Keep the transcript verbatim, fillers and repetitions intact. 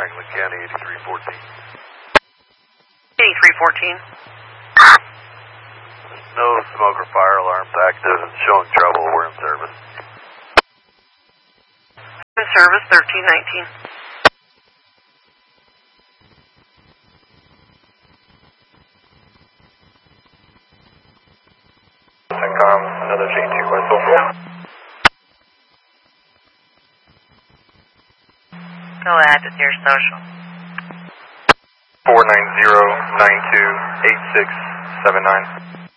Franklin County, eighty-three fourteen. eighty-three fourteen. No smoke or fire alarms active and showing trouble. We're in service. In service, thirteen nineteen. CENTCOM, another J two by Soulful. Go ahead with your social. four nine zero nine two eight six seven nine.